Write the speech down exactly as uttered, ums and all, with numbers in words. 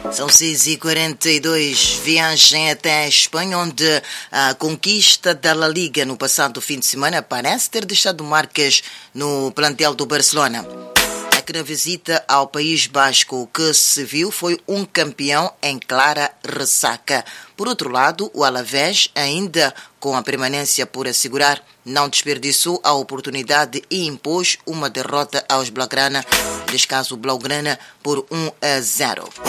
São seis e quarenta e dois, viagem até a Espanha, onde a conquista da La Liga no passado fim de semana parece ter deixado marcas no plantel do Barcelona. É que na visita ao País Basco, o que se viu foi um campeão em clara ressaca. Por outro lado, o Alavés, ainda com a permanência por assegurar, não desperdiçou a oportunidade e impôs uma derrota aos Blaugrana, descaso Blaugrana por um a zero.